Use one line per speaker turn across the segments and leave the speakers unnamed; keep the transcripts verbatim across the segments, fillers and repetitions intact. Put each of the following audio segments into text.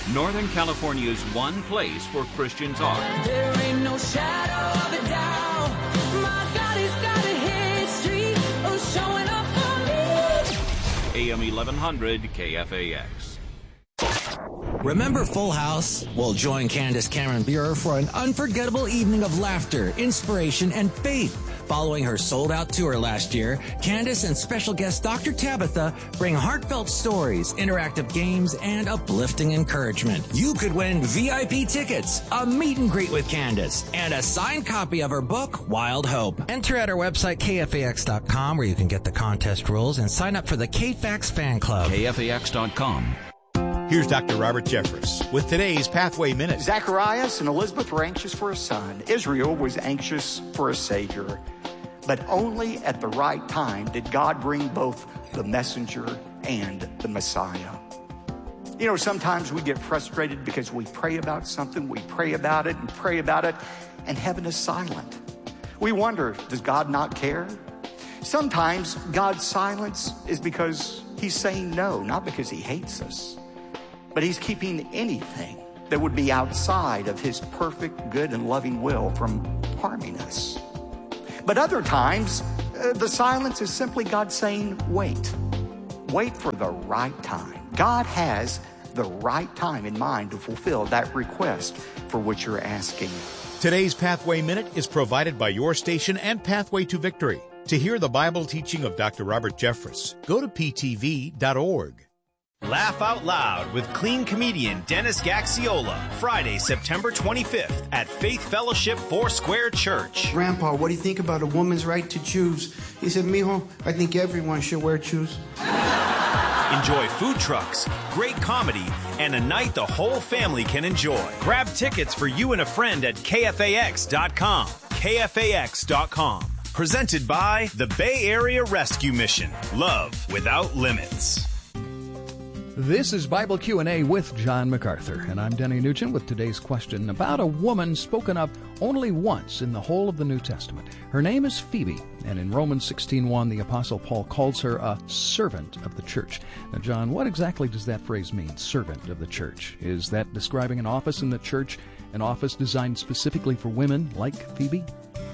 Northern California's one place for Christian talk.
There ain't no shadow of a doubt. My God, he's got a history of showing up for me.
A M eleven hundred K F A X.
Remember Full House? Well, join Candace Cameron Bure for an unforgettable evening of laughter, inspiration, and faith. Following her sold-out tour last year, Candace and special guest Doctor Tabitha bring heartfelt stories, interactive games, and uplifting encouragement. You could win V I P tickets, a meet and greet with Candace, and a signed copy of her book, Wild Hope. Enter at our website, K F A X dot com, where you can get the contest rules and sign up for the K F A X fan club.
K F A X dot com.
Here's Doctor Robert Jeffress with today's Pathway Minute.
Zacharias and Elizabeth were anxious for a son. Israel was anxious for a Savior. But only at the right time did God bring both the messenger and the Messiah. You know, sometimes we get frustrated because we pray about something, we pray about it and pray about it, and heaven is silent. We wonder, does God not care? Sometimes God's silence is because he's saying no, not because he hates us, but he's keeping anything that would be outside of his perfect, good, and loving will from harming us. But other times, uh, the silence is simply God saying, wait. Wait for the right time. God has the right time in mind to fulfill that request for which you're asking.
Today's Pathway Minute is provided by your station and Pathway to Victory. To hear the Bible teaching of Doctor Robert Jeffress, go to P T V dot org.
Laugh Out Loud with clean comedian Dennis Gaxiola, Friday, September twenty-fifth at Faith Fellowship Foursquare Church.
Grandpa, what do you think about a woman's right to choose? He said, mijo, I think everyone should wear shoes.
Enjoy food trucks, great comedy, and a night the whole family can enjoy. Grab tickets for you and a friend at K F A X dot com. K F A X dot com. Presented by the Bay Area Rescue Mission. Love without limits.
This is Bible Q and A with John MacArthur, and I'm Denny Nugent with today's question about a woman spoken of only once in the whole of the New Testament. Her name is Phoebe, and in Romans sixteen one, the Apostle Paul calls her a servant of the church. Now, John, what exactly does that phrase mean, servant of the church? Is that describing an office in the church, an office designed specifically for women like Phoebe?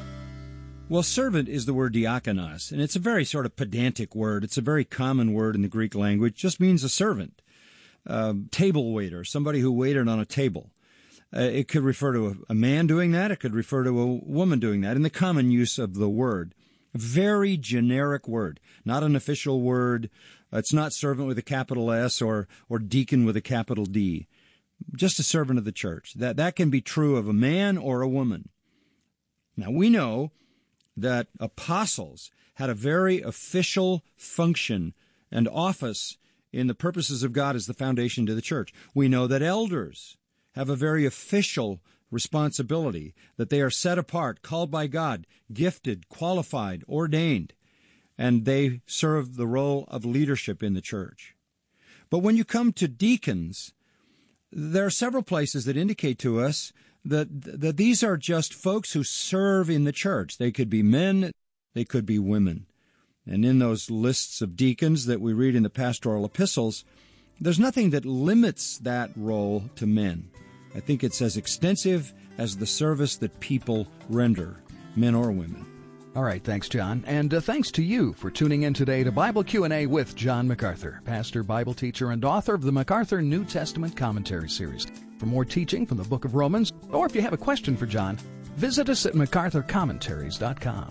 Well, servant is the word diakonos, and it's a very sort of pedantic word. It's a very common word in the Greek language. It just means a servant, uh, table waiter, somebody who waited on a table. Uh, it could refer to a, a man doing that. It could refer to a woman doing that in the common use of the word. A very generic word, not an official word. Uh, it's not servant with a capital S or or deacon with a capital D. Just a servant of the church. That that can be true of a man or a woman. Now, we know that apostles had a very official function and office in the purposes of God as the foundation to the church. We know that elders have a very official responsibility, that they are set apart, called by God, gifted, qualified, ordained, and they serve the role of leadership in the church. But when you come to deacons, there are several places that indicate to us that that these are just folks who serve in the church. They could be men, they could be women. And in those lists of deacons that we read in the pastoral epistles, there's nothing that limits that role to men. I think it's as extensive as the service that people render, men or women.
All right, thanks, John. And uh, thanks to you for tuning in today to Bible Q and A with John MacArthur, pastor, Bible teacher, and author of the MacArthur New Testament Commentary Series. For more teaching from the book of Romans, or if you have a question for John, visit us at macarthur commentaries dot com.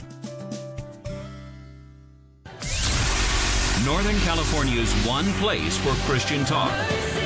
Northern California's one place for Christian talk.